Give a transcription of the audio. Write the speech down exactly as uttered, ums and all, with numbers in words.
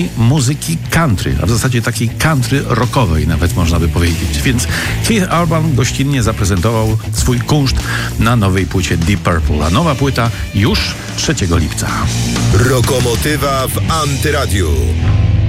muzyki country, a w zasadzie takiej country rockowej nawet można by powiedzieć. Więc Keith Urban gościnnie zaprezentował swój kunszt na nowej płycie Deep Purple, a nowa płyta już trzeciego lipca. Rokomotywa w Antyradiu.